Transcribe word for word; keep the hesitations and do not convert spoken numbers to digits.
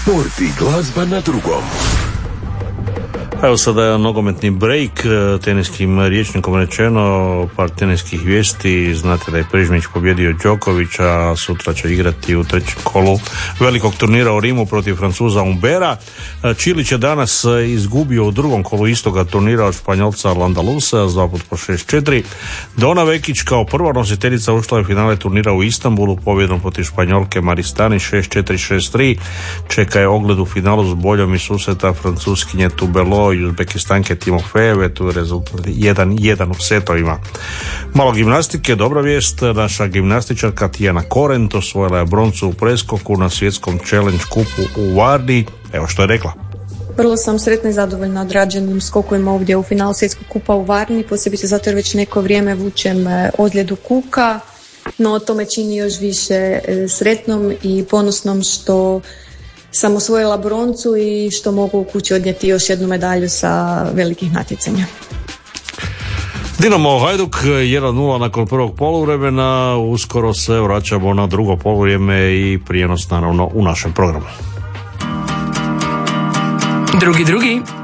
Sport i glazba na drugom. Evo sada je nogometni break, teniskim rječnikom rečeno, par teniskih vijesti. Znate da je Prižmić pobjedio Đokovića, sutra će igrati u trećem kolu velikog turnira u Rimu protiv Francuza Humbera. Čilić je danas izgubio u drugom kolu istoga turnira od Španjolca Landalusa s dva put po šest četiri. Dona Vekić kao prva nositeljica ušla je u finale turnira u Istanbulu pobjedom protiv Španjolke Maristani šest četiri šest tri. Čeka je ogled u finalu s boljom i susreta Francuskinje Tubelo i Uzbekistanke Timofejeve, tu je rezultat jedan jedan u setovima. Malo gimnastike, dobra vijest, naša gimnastičarka Tijana Korent osvojila je broncu u preskoku na svjetskom challenge kupu u Varni. Evo što je rekla. Vrlo sam sretna i zadovoljna odrađenim skokovima ovdje u finalu svjetskog kupa u Varni, posebice zato jer već neko vrijeme vučem ozljedu kuka, no to me čini još više sretnom i ponosnom što sam osvojila broncu i što mogu u kući odnijeti još jednu medalju sa velikih natjecanja. Dinamo Hajduk jedan nula nakon prvog poluvremena, uskoro se vraćamo na drugo poluvrijeme i prijenos naravno u našem programu. Drugi drugi